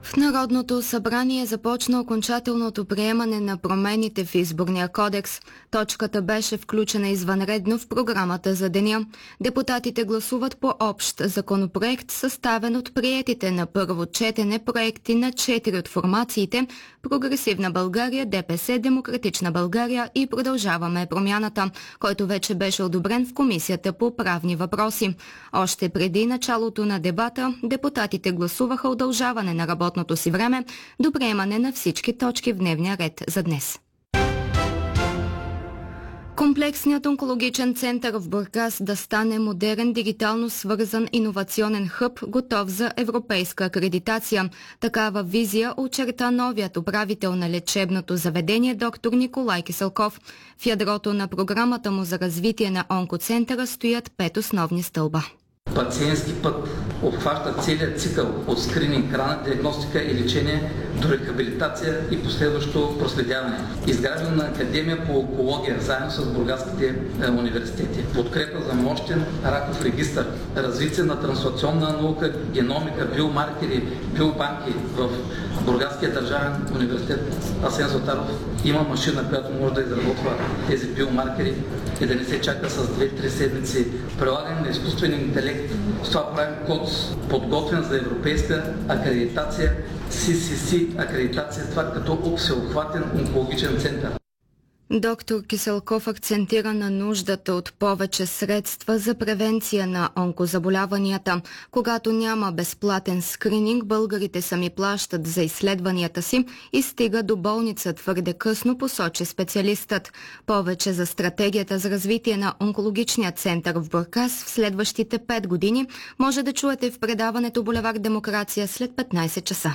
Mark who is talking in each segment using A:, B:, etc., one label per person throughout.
A: В Народното събрание започна окончателното приемане на промените в изборния кодекс. Точката беше включена извънредно в програмата за деня. Депутатите гласуват по общ законопроект, съставен от приетите на първо четене проекти на 4 от формациите Прогресивна България, ДПС, Демократична България и Продължаваме промяната, който вече беше одобрен в Комисията по правни въпроси. Още преди началото на дебата, депутатите гласуваха удължаване на работното си време до приемане на всички точки в дневния ред за днес. Комплексният онкологичен център в Бургас да стане модерен, дигитално свързан иновационен хъб, готов за европейска акредитация. Такава визия очерта новият управител на лечебното заведение доктор Николай Киселков. В ядрото на програмата му за развитие на онкоцентъра стоят 5 основни стълба.
B: Пациентски път обхваща целият цикъл от скрининг, рана диагностика и лечение до рехабилитация и последващо проследяване. Изграждане на академия по онкология заедно с бургаските университети. Подкрепа за мощен раков регистър. Развитие на трансплантационна наука, геномика, биомаркери, биобанки в Бургаския държавен университет Асен Златаров. Има машина, която може да изработва тези биомаркери и да не се чака с 2-3 седмици. Прилагане на изкуствен интелект. С това правим код, подготвен за европейска акредитация, CCC акредитация, това като всеобхватен онкологичен център.
A: Доктор Киселков акцентира на нуждата от повече средства за превенция на онкозаболяванията. Когато няма безплатен скрининг, българите сами плащат за изследванията си и стига до болница твърде късно, посочи специалистът. Повече за стратегията за развитие на онкологичния център в Бургас в следващите 5 години може да чуете в предаването Булевард Демокрация след 15 часа.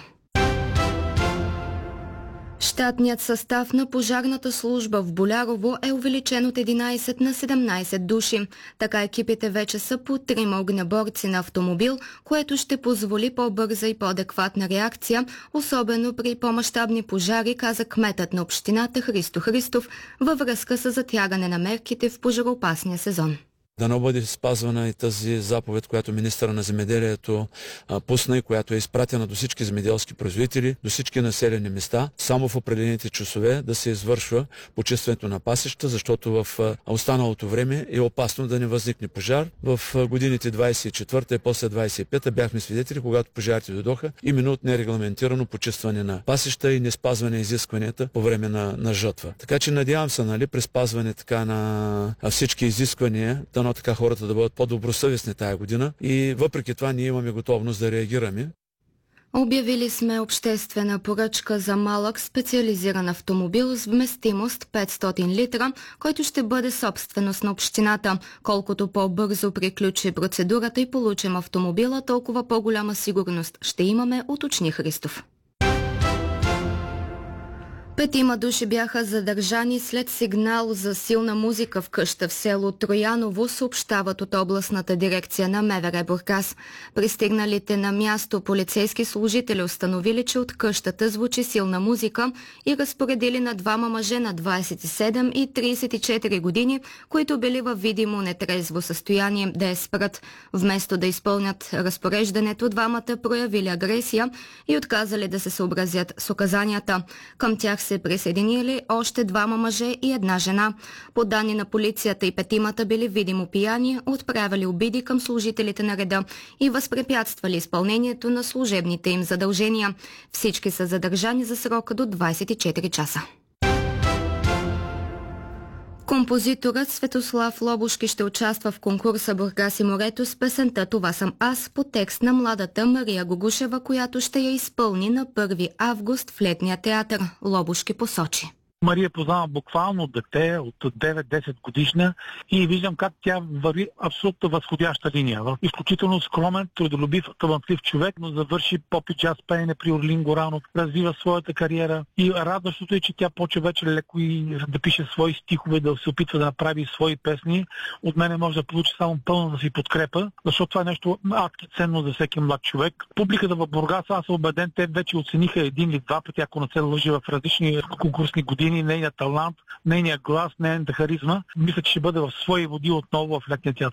A: Щатният състав на пожарната служба в Болярово е увеличен от 11 на 17 души. Така екипите вече са по 3 огнеборци на автомобил, което ще позволи по-бърза и по-адекватна реакция, особено при по-мащабни пожари, каза кметът на общината Христо Христов във връзка с затягане на мерките в пожароопасния сезон.
C: Дано бъде спазвана и тази заповед, която министъра на земеделието пусна и която е изпратена до всички земеделски производители, до всички населени места, само в определените часове да се извършва почистването на пасища, защото в останалото време е опасно да не възникне пожар. В годините 24-та и после 25-та бяхме свидетели, когато пожарите дойдоха, именно от нерегламентирано почистване на пасища и не спазване изискванията по време на жатва. Така че надявам се, при спазване така на всички изисквания, дано така хората да бъдат по-добросъвестни тая година и въпреки това ние имаме готовност да реагираме.
A: Обявили сме обществена поръчка за малък специализиран автомобил с вместимост 500 литра, който ще бъде собственост на общината. Колкото по-бързо приключи процедурата и получим автомобила, толкова по-голяма сигурност ще имаме, уточни Христов. 5 души бяха задържани след сигнал за силна музика в къща в село Трояново, съобщават от областната дирекция на МВР Бургас. Пристигналите на място полицейски служители установили, че от къщата звучи силна музика и разпоредили на 2 мъже на 27 и 34 години, които били във видимо нетрезво състояние, да я спрат. Вместо да изпълнят разпореждането, двамата проявили агресия и отказали да се съобразят с указанията. Към тях се присъединили още 2 мъже и 1 жена. По данни на полицията и 5 били видимо пияни, отправили обиди към служителите на реда и възпрепятствали изпълнението на служебните им задължения. Всички са задържани за срока до 24 часа. Композиторът Светослав Лобушки ще участва в конкурса Бургас и морето с песента "Това съм аз" по текст на младата Мария Гогушева, която ще я изпълни на 1 август в летния театър. Лобушки посочи.
D: Мария познавам буквално от дете, от 9-10 годишна и виждам как тя върви абсолютно възходяща линия. Изключително скромен, трудолюбив, талантлив човек, но завърши поп и джаз пеене при Орлин Горанов, развива своята кариера и радващото е, че тя почва вече леко и да пише свои стихове, да се опитва да направи свои песни. От мене може да получи само пълната си подкрепа, защото това е нещо адски ценно за всеки млад човек. Публиката в Бургас, аз съм убеден, те вече оцениха 1 или 2 пъти, ако не се лъжи, в различни конкурсни години, нейният талант, нейният глас, нейната харизма. Мисля, че ще бъде в свои води отново в летния театър.